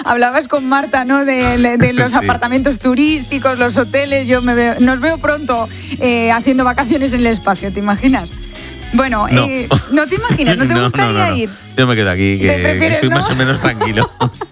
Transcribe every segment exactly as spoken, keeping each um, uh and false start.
hablabas con Marta, ¿no? De, de los sí. apartamentos turísticos, los hoteles. Yo me veo, nos veo pronto eh, haciendo vacaciones en el espacio, ¿te imaginas? Bueno, no, eh, ¿no te imaginas? ¿No te no, gustaría no, no, no. ir? Yo me quedo aquí, que, que estoy ¿no? más o menos tranquilo.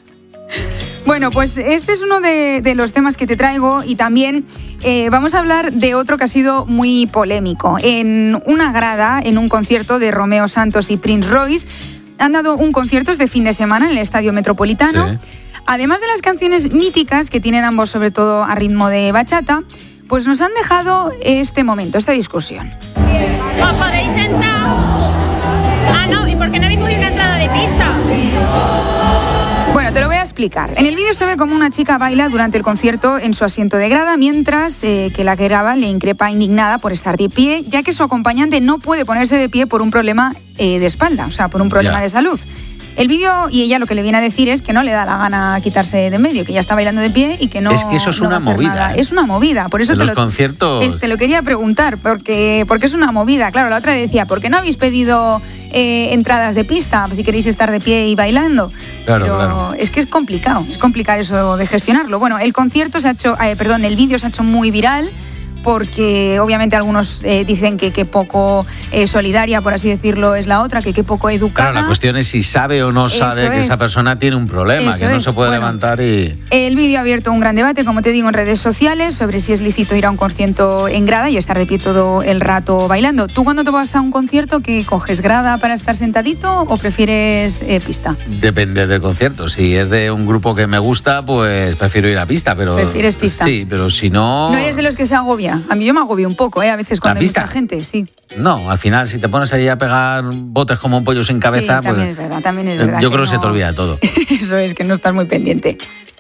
Bueno, pues este es uno de, de los temas que te traigo y también eh, vamos a hablar de otro que ha sido muy polémico. En una grada, en un concierto de Romeo Santos y Prince Royce, han dado un concierto este fin de semana en el Estadio Metropolitano. Sí. Además de las canciones míticas que tienen ambos, sobre todo a ritmo de bachata, pues nos han dejado este momento, esta discusión. ¿Os podéis sentar? Ah, no, ¿y por qué no habéis cogido una entrada de pista? Bueno, te lo voy a explicar. En el vídeo se ve como una chica baila durante el concierto en su asiento de grada, mientras eh, que la que graba le increpa indignada por estar de pie, ya que su acompañante no puede ponerse de pie por un problema eh, de espalda, o sea, por un problema ya. de salud. El vídeo, y ella lo que le viene a decir es que no le da la gana quitarse de medio, que ya está bailando de pie y que no. Es que eso es no una movida. ¿eh? Es una movida, por eso en te los lo, conciertos. Te lo quería preguntar, porque, porque es una movida. Claro, la otra decía, ¿por qué no habéis pedido eh, entradas de pista si queréis estar de pie y bailando? Claro, Pero claro. Es que es complicado, es complicado eso de gestionarlo. Bueno, el concierto se ha hecho, eh, perdón, el vídeo se ha hecho muy viral, porque obviamente algunos eh, dicen que qué poco eh, solidaria, por así decirlo, es la otra, que qué poco educada. Claro, la cuestión es si sabe o no sabe Eso que es. esa persona tiene un problema, Eso que no es. se puede bueno, levantar y... El vídeo ha abierto un gran debate, como te digo, en redes sociales sobre si es lícito ir a un concierto en grada y estar de pie todo el rato bailando. ¿Tú cuando te vas a un concierto, qué coges, grada para estar sentadito o prefieres eh, pista? Depende del concierto. Si es de un grupo que me gusta, pues prefiero ir a pista, pero... ¿Prefieres pista? Sí, pero si no... ¿No eres de los que se agobia? A mí yo me agobio un poco, ¿eh? A veces cuando hay mucha gente, sí. No, al final, si te pones ahí a pegar botes como un pollo sin cabeza, sí, también pues... es verdad, también es verdad. Yo que creo que no... se te olvida de todo. Eso es, que no estás muy pendiente.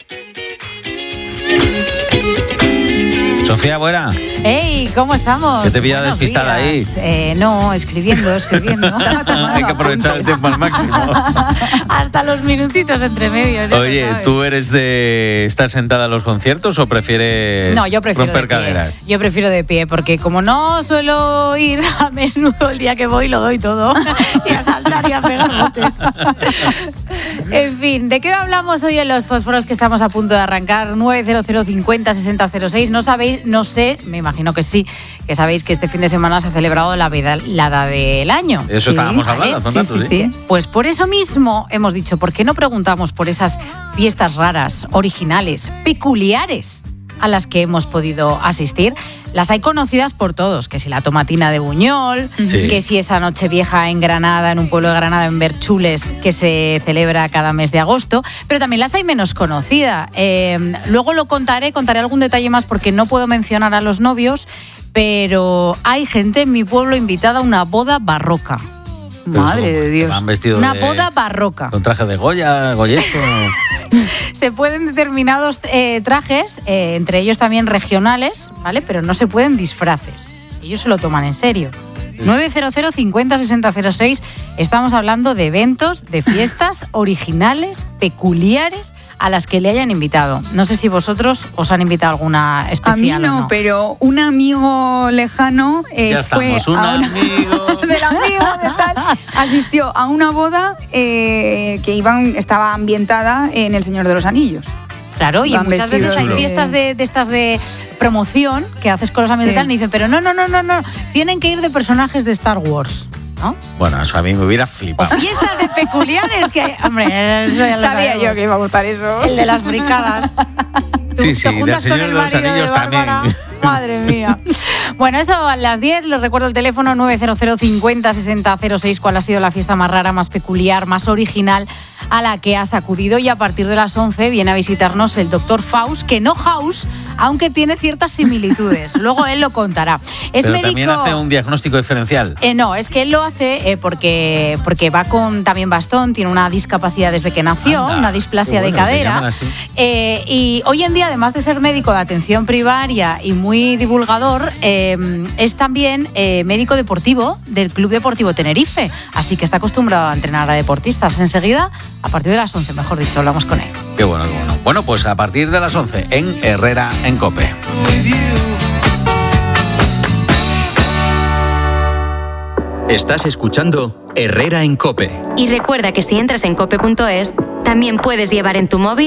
Sofía, buena. ¡Hey! ¿Cómo estamos? ¿Que te pilla despistada ahí? Eh, no, escribiendo, escribiendo. Hay que aprovechar el tiempo al máximo. Hasta los minutitos entre medios. Oye, ¿tú eres de estar sentada en los conciertos o prefieres no, yo prefiero romper de pie. caderas? Yo prefiero de pie, porque como no suelo ir a menudo, el día que voy lo doy todo. Y a saltar y a pegar botes. En fin, ¿de qué hablamos hoy en los fósforos que estamos a punto de arrancar? nueve cero cero cincuenta sesenta cero seis. No sabéis, no sé, me imagino que sí, que sabéis que este fin de semana se ha celebrado la velada del año. Eso sí, estábamos ¿vale? hablando, sí, sí, sí. Pues por eso mismo hemos dicho, ¿por qué no preguntamos por esas fiestas raras, originales, peculiares a las que hemos podido asistir? Las hay conocidas por todos, que si la tomatina de Buñol, sí. que si esa Nochevieja en Granada, en un pueblo de Granada, en Berchules, que se celebra cada mes de agosto, pero también las hay menos conocidas. Eh, luego lo contaré, contaré algún detalle más porque no puedo mencionar a los novios, pero hay gente en mi pueblo invitada a una boda barroca. Madre de Dios. Una de, boda barroca. Con traje de Goya, goyesco. Se pueden determinados eh, trajes, eh, entre ellos también regionales, ¿vale? Pero no se pueden disfraces. Ellos se lo toman en serio. nueve cero cero cincuenta sesenta cero seis. Estamos hablando de eventos, de fiestas originales, peculiares, a las que le hayan invitado. No sé si vosotros os han invitado alguna especial. A mí no, o no. pero un amigo lejano eh, ya fue estamos, un a una... amigo del amigo de tal, asistió a una boda eh, que iban, estaba ambientada en El Señor de los Anillos. Claro, y muchas veces hay de... fiestas de, de estas de promoción que haces con los amigos sí. y tal, y dicen, pero no, no, no, no, no, tienen que ir de personajes de Star Wars. ¿No? Bueno, eso a mí me hubiera flipado. O fiestas de peculiares que, hombre, eso ya lo sabía sabemos. yo que iba a gustar eso. El de las fricadas. Sí, sí, del Señor de los Anillos también. Madre mía. Bueno, eso a las diez, les recuerdo el teléfono nueve cero cero cincuenta sesenta cero seis, cuál ha sido la fiesta más rara, más peculiar, más original a la que has acudido, y a partir de las once viene a visitarnos el doctor Faust, que no House, aunque tiene ciertas similitudes. Luego él lo contará. Es Pero médico... también hace un diagnóstico diferencial. Eh, no, es que él lo hace eh, porque, porque va con también bastón, tiene una discapacidad desde que nació, Anda, una displasia bueno, de cadera. Eh, y hoy en día, además de ser médico de atención primaria y muy divulgador, eh, es también eh, médico deportivo del Club Deportivo Tenerife. Así que está acostumbrado a entrenar a deportistas. Enseguida, a partir de las once, mejor dicho, hablamos con él. Qué bueno, qué bueno. Bueno, pues a partir de las once en Herrera en COPE. Estás escuchando Herrera en COPE. Y recuerda que si entras en cope punto es, también puedes llevar en tu móvil